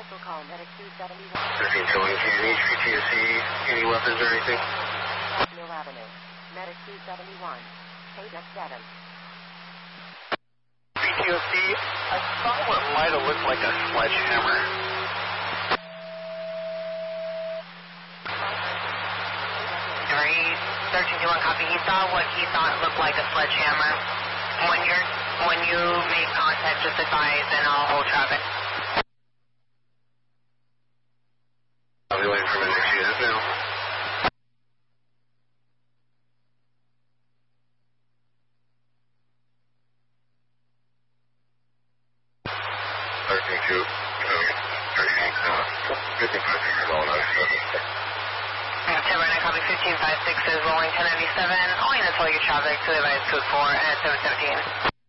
Vehicle call, Medic 271. 1321, KNH, PTSD, any weapons or anything? Mill Avenue, Medic 271, KDEC 7. PTSD, I saw what might have looked like a sledgehammer. 1321 copy. He saw what he thought looked like a sledgehammer. When you make contact, just advise and I'll hold traffic. I'll be waiting for my next unit now. Right now, copy 1556 is rolling 1097. All units hold your traffic to the advise code 4 at 717.